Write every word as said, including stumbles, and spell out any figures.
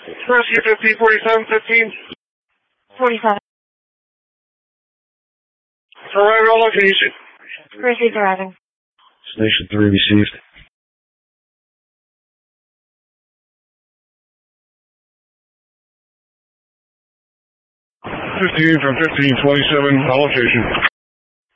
Rescue fifteen forty-seven fifteen. forty-seven. Arrival location. Received arriving. Station three received. fifteen from fifteen twenty-seven, on location.